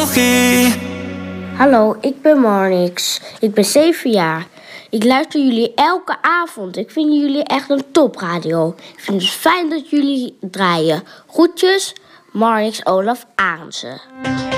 nostalgie. Hallo, ik ben Marnix. Ik ben 7 jaar. Ik luister jullie elke avond. Ik vind jullie echt een topradio. Ik vind het fijn dat jullie draaien. Groetjes, Marnix Olaf Arendse.